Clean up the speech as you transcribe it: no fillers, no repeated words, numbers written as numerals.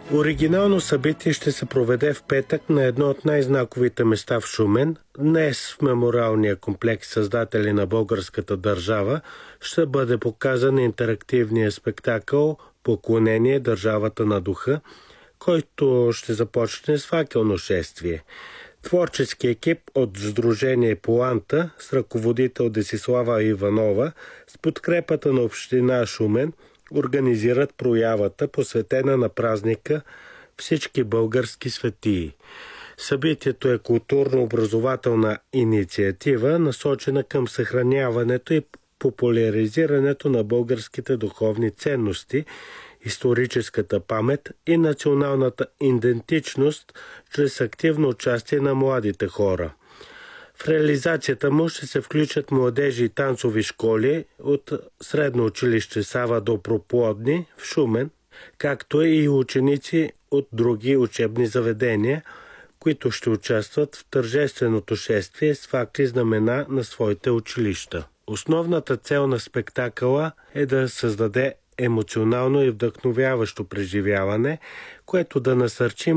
Оригинално събитие ще се проведе в петък на едно от най-знаковите места в Шумен. Днес в мемориалния комплекс Създатели на българската държава ще бъде показан интерактивният спектакъл "Поклонение държавата на духа", който ще започне с факелно шествие. Творчески екип от Сдружение Поанта с ръководител Десислава Иванова с подкрепата на община Шумен организират проявата, посветена на празника "Всички български светии". Събитието е културно-образователна инициатива, насочена към съхраняването и популяризирането на българските духовни ценности, историческата памет и националната идентичност чрез активно участие на младите хора. В реализацията му ще се включат младежи и танцови школи от Средно училище Сава Доброплодни в Шумен, както и ученици от други учебни заведения, които ще участват в тържественото шествие с факли знамена на своите училища. Основната цел на спектакъла е да създаде емоционално и вдъхновяващо преживяване, което да насърчи